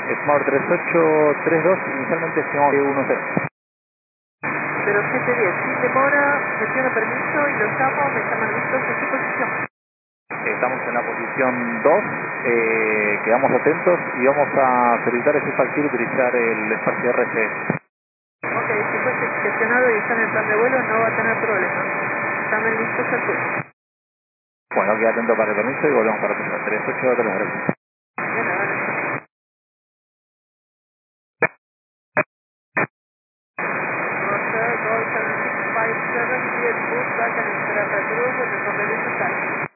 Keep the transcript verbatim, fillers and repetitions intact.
Smart tres ocho tres dos, inicialmente estimamos que uno cero. Pero siete diez, sin demora, gestiono permiso y los llamo, me llaman listos en su posición. Estamos en la posición dos, eh, quedamos atentos y vamos a solicitar ese factor utilizar el espacio R C. Ok, si fue gestionado y está en el plan de vuelo, no va a tener problema. Llamen listos al curso. Bueno, queda atento para el permiso y volvemos para atrás. tres ocho tres dos. De nada, Roger, Golf seven six five seven, clear boot, back and Strata Group with the competition time.